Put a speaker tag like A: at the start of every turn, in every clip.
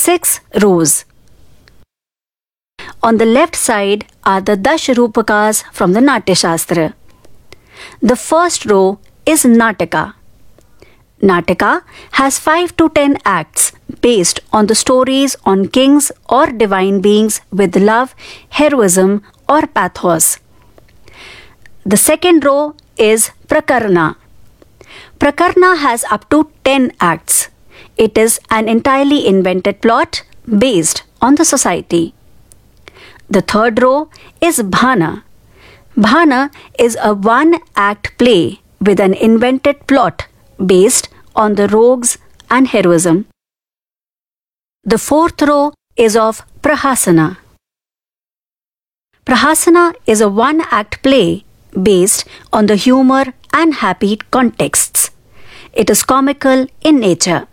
A: 6 rows. On the left side are the Dash Rupakas from the Natya Shastra. The first row is Nataka. Nataka has 5 to 10 acts based on the stories on kings or divine beings with love, heroism, or pathos. The second row is Prakarna. Prakarna has up to 10 acts. It is an entirely invented plot based on the society. The third row is Bhana. Bhana is a one-act play with an invented plot based on the rogues and heroism. The fourth row is of Prahasana. Prahasana is a one-act play based on the humor and happy contexts. It is comical in nature.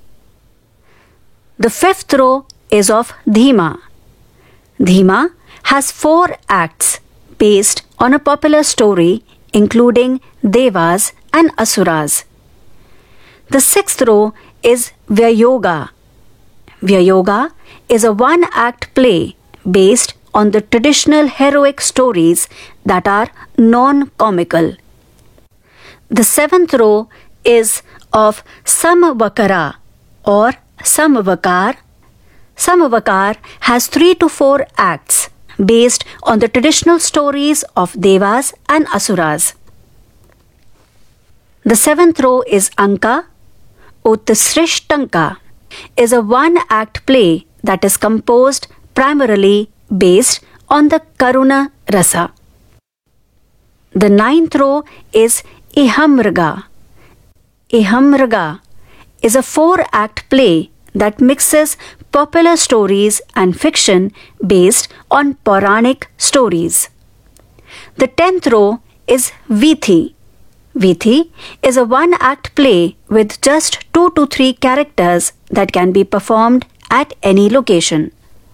A: The fifth row is of Dhima. Dhima has 4 acts based on a popular story including Devas and Asuras. The sixth row is Vyayoga. Vyayoga is a one-act play based on the traditional heroic stories that are non-comical. The seventh row is of Samvakara or Samvakar. Samvakar has 3 to 4 acts based on the traditional stories of Devas and Asuras. The seventh row is Anka. Utsrishtanka is a one-act play that is composed primarily based on the Karuna Rasa. The ninth row is Ihamraga. Ihamraga is a 4-act play that mixes popular stories and fiction based on Puranic stories. The 10th row is Vithi. Vithi is a one-act play with just 2 to 3 characters that can be performed at any location.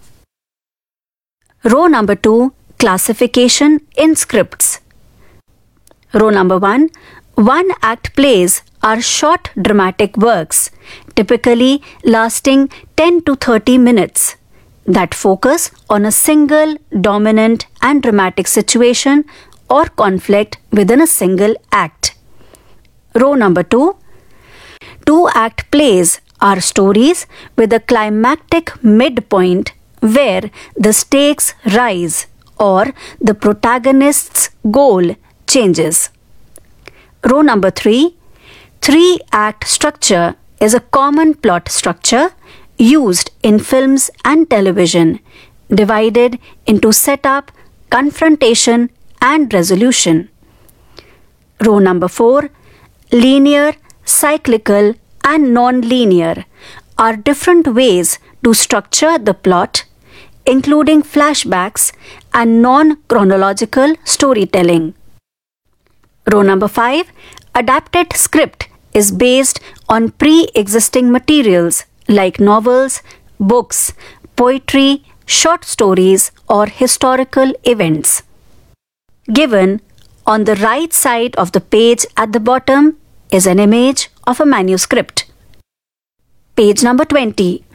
A: Row number 2, Classification in Scripts. Row number 1, one-act plays are short dramatic works, typically lasting 10 to 30 minutes, that focus on a single dominant and dramatic situation or conflict within a single act. Row number 2, 2-act plays are stories with a climactic midpoint where the stakes rise or the protagonist's goal changes. Row number 3, 3-act structure is a common plot structure used in films and television, divided into setup, confrontation, and resolution. Row number 4, linear, cyclical, and non-linear are different ways to structure the plot, including flashbacks and non-chronological storytelling. Row number 5, adapted script is based on pre-existing materials like novels, books, poetry, short stories, or historical events. Given on the right side of the page at the bottom is an image of a manuscript. Page number 20.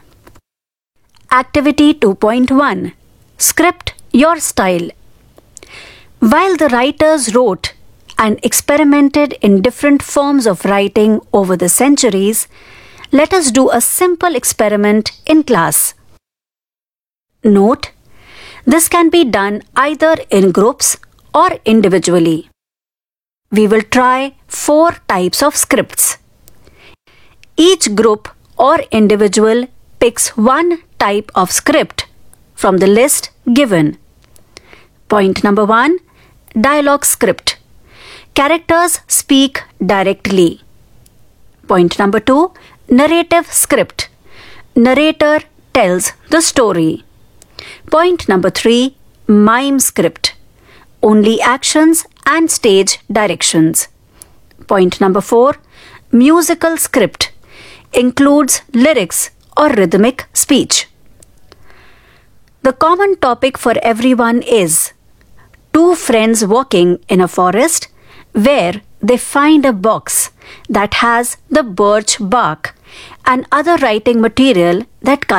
A: Activity 2.1. Script your style. While the writers wrote and experimented in different forms of writing over the centuries, let us do a simple experiment in class. Note, this can be done either in groups or individually. We will try 4 types of scripts. Each group or individual picks one type of script from the list given. Point number 1, dialogue script. Characters speak directly. Point number 2, narrative script. Narrator tells the story. Point number 3, mime script. Only actions and stage directions. Point number 4, musical script. Includes lyrics or rhythmic speech. The common topic for everyone is 2 friends walking in a forest where they find a box that has the birch bark and other writing material that